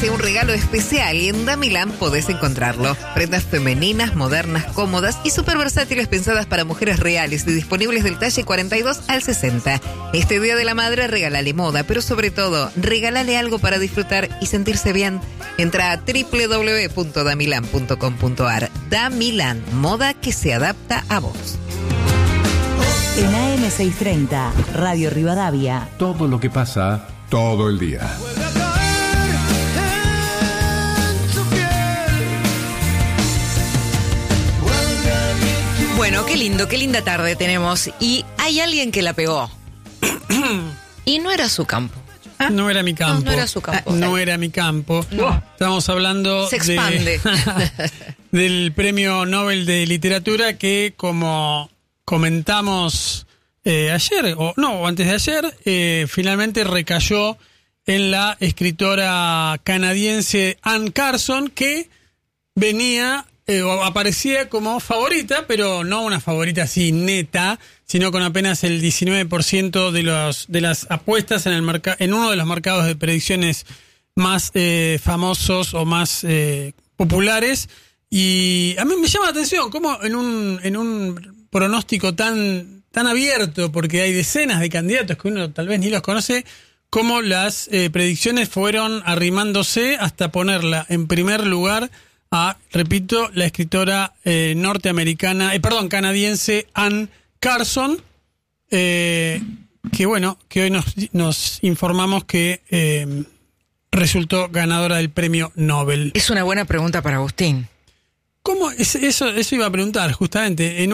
merece un regalo especial y en Damilan podés encontrarlo. Prendas femeninas, modernas, cómodas y súper versátiles pensadas para mujeres reales y disponibles del talle 42 al 60. Este Día de la Madre regálale moda, pero sobre todo, regálale algo para disfrutar y sentirse bien. Entra a www.damilan.com.ar. Damilan, moda que se adapta a vos. En AM630, Radio Rivadavia. Todo lo que pasa todo el día. Bueno, qué lindo, qué linda tarde tenemos. Y hay alguien que la pegó. Y no era su campo. No era mi campo. No era su campo. No era mi campo. No. Estamos hablando Se expande. del Premio Nobel de Literatura que, como comentamos ayer, o antes de ayer, finalmente recayó en la escritora canadiense Anne Carson, que venía o aparecía como favorita, pero no una favorita así neta, sino con apenas el 19% de las apuestas en el en uno de los mercados de predicciones más famosos o más populares. Y a mí me llama la atención cómo en un pronóstico tan abierto, porque hay decenas de candidatos que uno tal vez ni los conoce, cómo las predicciones fueron arrimándose hasta ponerla en primer lugar a, repito, la escritora canadiense Anne Carson, que hoy nos informamos que resultó ganadora del premio Nobel. Es una buena pregunta para Agustín. ¿Cómo eso iba a preguntar justamente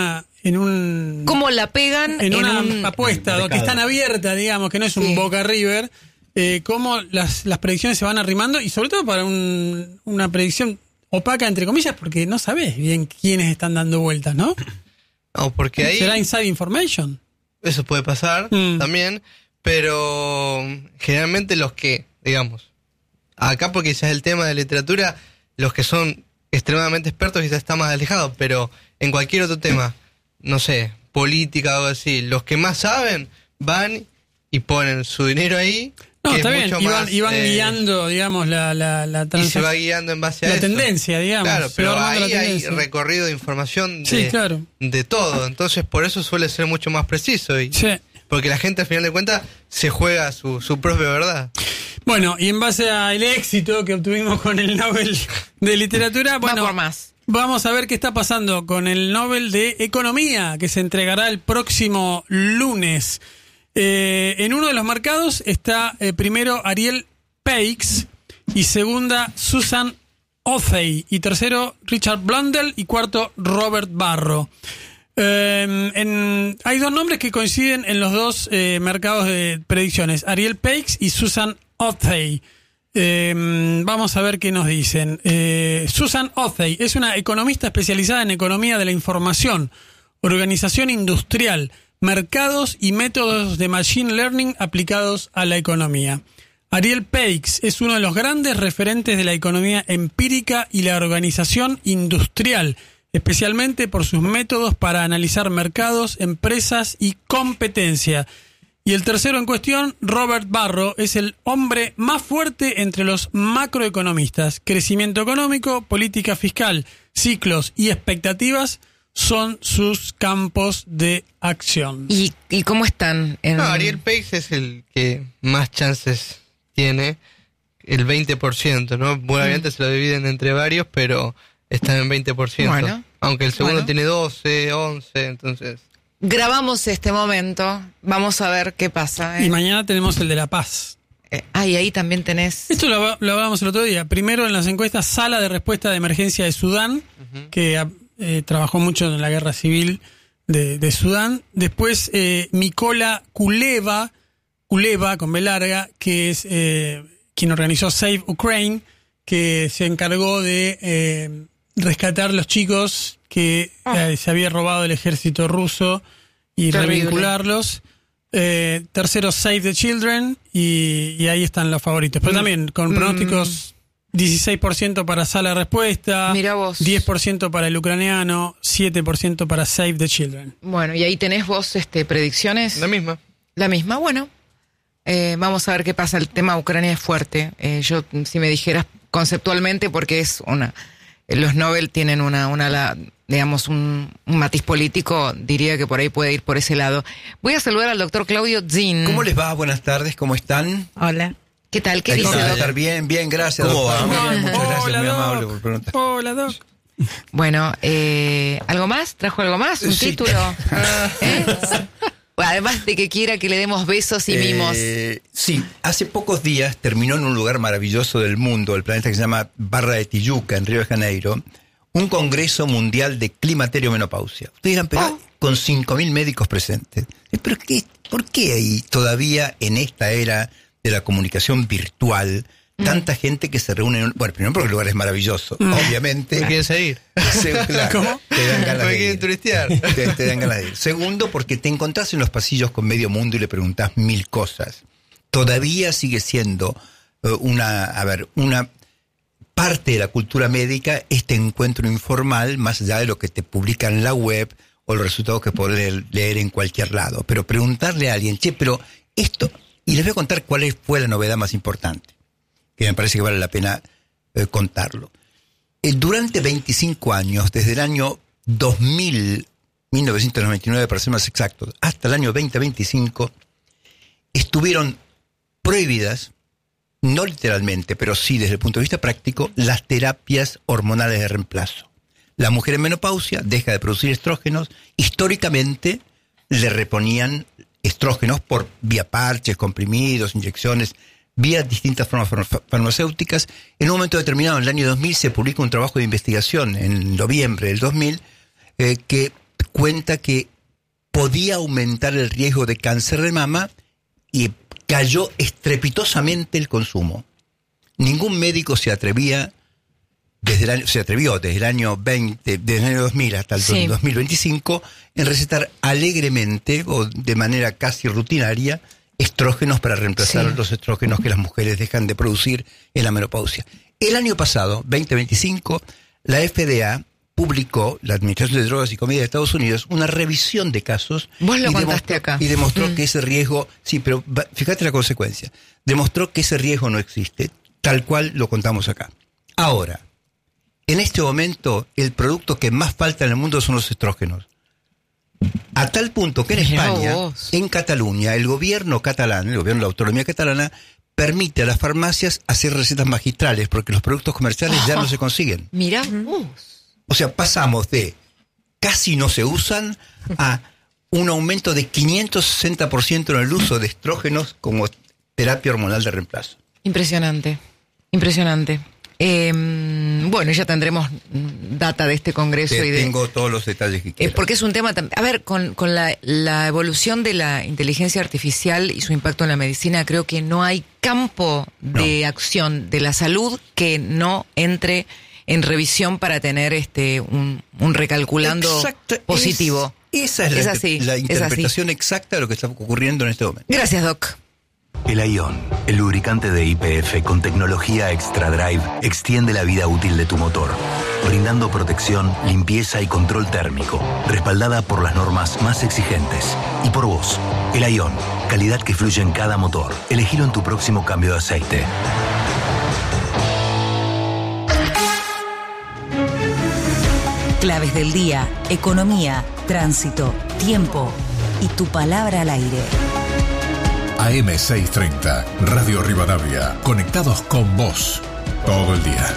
¿cómo la pegan en una apuesta que es tan abierta, digamos, que no es un Boca River? Cómo las predicciones se van arrimando, y sobre todo para una predicción opaca, entre comillas, porque no sabés bien quiénes están dando vueltas, ¿no? No, porque ahí... ¿Será inside information? Eso puede pasar también, pero generalmente los que, digamos, acá porque quizás el tema de literatura, los que son extremadamente expertos quizás está más alejados, pero en cualquier otro tema, no sé, política o algo así, los que más saben van y ponen su dinero ahí. No, está bien, y van guiando, digamos, la y se va guiando en base a la tendencia, digamos. Claro, pero ahí hay recorrido de información de todo, entonces por eso suele ser mucho más preciso, porque la gente al final de cuentas se juega su propia verdad. Bueno, y en base al éxito que obtuvimos con el Nobel de Literatura, bueno, va por más. Vamos a ver qué está pasando con el Nobel de Economía, que se entregará el próximo lunes. En uno de los marcados está primero Ariel Peix y segunda Susan Othey y tercero Richard Blundell y cuarto Robert Barro. Hay dos nombres que coinciden en los dos mercados de predicciones, Ariel Peix y Susan Othey. Vamos a ver qué nos dicen. Susan Othey es una economista especializada en economía de la información, organización industrial, mercados y métodos de machine learning aplicados a la economía. Ariel Peix es uno de los grandes referentes de la economía empírica y la organización industrial, especialmente por sus métodos para analizar mercados, empresas y competencia. Y el tercero en cuestión, Robert Barro, es el hombre más fuerte entre los macroeconomistas. Crecimiento económico, política fiscal, ciclos y expectativas son sus campos de acción. ¿Y cómo están? Ariel Peix es el que más chances tiene, el 20%, ¿no? Bueno, obviamente se lo dividen entre varios, pero están en 20%. Bueno, aunque el segundo tiene 12, 11, entonces... Grabamos este momento, vamos a ver qué pasa. Y mañana tenemos el de La Paz. Y ahí también tenés... Esto lo hablábamos el otro día. Primero en las encuestas, Sala de Respuesta de Emergencia de Sudán, que trabajó mucho en la guerra civil de Sudán. Después Mykola Kuleva con B larga, que es quien organizó Save Ukraine, que se encargó de rescatar los chicos que se había robado el ejército ruso y revincularlos. Tercero, Save the Children, y ahí están los favoritos. Pero también con pronósticos 16% para Sala de Respuesta, 10% para el ucraniano, 7% para Save the Children. Bueno, y ahí tenés vos predicciones. La misma, bueno. vamos a ver qué pasa. El tema Ucrania es fuerte. Yo, si me dijeras conceptualmente, porque es los Nobel tienen digamos, un matiz político, diría que por ahí puede ir por ese lado. Voy a saludar al doctor Claudio Zin. ¿Cómo les va? Buenas tardes, ¿cómo están? Hola. ¿Qué tal? ¿Qué dice, doctor? Bien, gracias. ¿Cómo va? Muy bien, muchas gracias, Hola, muy Doc. amable por preguntar. Hola, Doc. Bueno, ¿algo más? ¿Trajo algo más? ¿Un Sí. título? Bueno, además de que quiera que le demos besos y mimos. Sí, hace pocos días terminó en un lugar maravilloso del mundo, el planeta que se llama Barra de Tijuca, en Río de Janeiro, un congreso mundial de climaterio menopausia. Ustedes dirán, pero con 5.000 médicos presentes. ¿Pero por qué hay todavía en esta era de la comunicación virtual tanta gente que se reúne? Bueno, primero porque el lugar es maravilloso, obviamente. ¿No quieren seguir? Claro, ¿Cómo? te dan ganas ¿No de quieren ir. turistear? Te dan ganas de ir. Segundo, porque te encontrás en los pasillos con medio mundo y le preguntás 1000 cosas. Todavía sigue siendo una parte de la cultura médica este encuentro informal, más allá de lo que te publican en la web o los resultados que podés leer en cualquier lado. Pero preguntarle a alguien, pero esto... Y les voy a contar cuál fue la novedad más importante, que me parece que vale la pena contarlo. Durante 25 años, desde el año 1999 para ser más exactos, hasta el año 2025, estuvieron prohibidas, no literalmente, pero sí desde el punto de vista práctico, las terapias hormonales de reemplazo. La mujer en menopausia deja de producir estrógenos. Históricamente le reponían estrógenos por vía parches, comprimidos, inyecciones, vía distintas formas farmacéuticas. En un momento determinado, en el año 2000, se publica un trabajo de investigación, en noviembre del 2000, que cuenta que podía aumentar el riesgo de cáncer de mama y cayó estrepitosamente el consumo. Ningún médico se atrevió desde el año 2000 hasta el 2025 en recetar alegremente o de manera casi rutinaria estrógenos para reemplazar los estrógenos que las mujeres dejan de producir en la menopausia. El año pasado, 2025, la FDA publicó, la Administración de Drogas y Comida de Estados Unidos, una revisión de casos. Vos lo contaste acá. Y demostró que ese riesgo, sí, pero fíjate la consecuencia, demostró que ese riesgo no existe, tal cual lo contamos acá. Ahora, en este momento, el producto que más falta en el mundo son los estrógenos. A tal punto que en España, en Cataluña, el gobierno catalán, el gobierno de la autonomía catalana, permite a las farmacias hacer recetas magistrales porque los productos comerciales ya no se consiguen. Mirá O sea, pasamos de casi no se usan a un aumento de 560% en el uso de estrógenos como terapia hormonal de reemplazo. Impresionante. Bueno, ya tendremos data de este congreso. Tengo todos los detalles que quiero. Porque es un tema... A ver, con la evolución de la inteligencia artificial y su impacto en la medicina, creo que no hay campo de acción de la salud que no entre en revisión para tener un recalculando positivo. Esa es la interpretación exacta de lo que está ocurriendo en este momento. Gracias, Doc. El Ion, el lubricante de YPF con tecnología Extra Drive, extiende la vida útil de tu motor, brindando protección, limpieza y control térmico, respaldada por las normas más exigentes. Y por vos, el Ion, calidad que fluye en cada motor. Elegilo en tu próximo cambio de aceite. Claves del día, economía, tránsito, tiempo y tu palabra al aire. AM630, Radio Rivadavia, conectados con vos todo el día.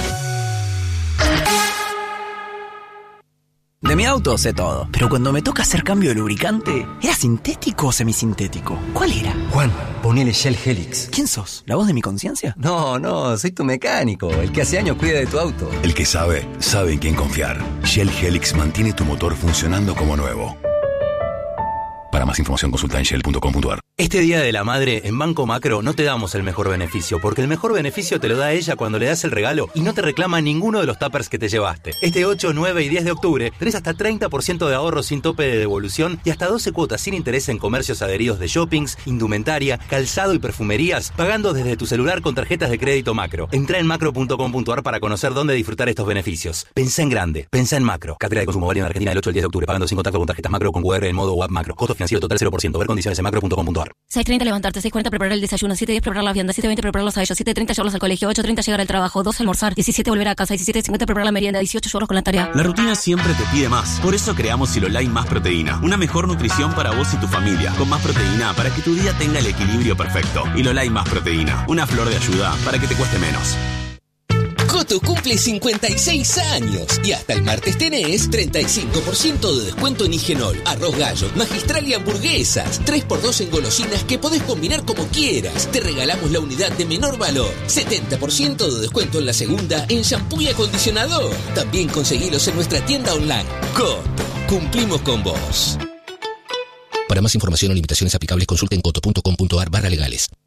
De mi auto sé todo, pero cuando me toca hacer cambio de lubricante, ¿era sintético o semisintético? ¿Cuál era? Juan, ponele Shell Helix. ¿Quién sos? ¿La voz de mi conciencia? No, soy tu mecánico, el que hace años cuida de tu auto. El que sabe en quién confiar. Shell Helix mantiene tu motor funcionando como nuevo. Para más información consulta en shell.com.ar. Este Día de la Madre, en Banco Macro no te damos el mejor beneficio, porque el mejor beneficio te lo da ella cuando le das el regalo y no te reclama ninguno de los tuppers que te llevaste. Este 8, 9 y 10 de octubre tenés hasta 30% de ahorro sin tope de devolución y hasta 12 cuotas sin interés en comercios adheridos de shoppings, indumentaria, calzado y perfumerías, pagando desde tu celular con tarjetas de crédito Macro. Entrá en macro.com.ar para conocer dónde disfrutar estos beneficios. Pensá en grande, pensá en Macro. Cartera de consumo válida en Argentina el 8 al 10 de octubre, pagando sin contacto con tarjetas Macro con QR en modo web Macro. Costo financiero total 0%. Ver condiciones en macro.com.ar. lugar. 6:30 levantarte, 6:40 preparar el desayuno, 7:10 preparar las viandas, 7:20 prepararlos a ellos, 7:30 llevarlos al colegio, 8:30 llegar al trabajo, 12 almorzar, 17 volver a casa, 17:50 preparar la merienda, 18 llevarlos con la tarea. La rutina siempre te pide más. Por eso creamos Silolai Más Proteína. Una mejor nutrición para vos y tu familia. Con más proteína para que tu día tenga el equilibrio perfecto. Silolai Más Proteína. Una flor de ayuda para que te cueste menos. Coto cumple 56 años y hasta el martes tenés 35% de descuento en Higenol, arroz gallo, magistral y hamburguesas. 3x2 en golosinas que podés combinar como quieras. Te regalamos la unidad de menor valor. 70% de descuento en la segunda en shampoo y acondicionador. También conseguilos en nuestra tienda online. Coto, cumplimos con vos. Para más información o limitaciones aplicables consulten coto.com.ar/legales.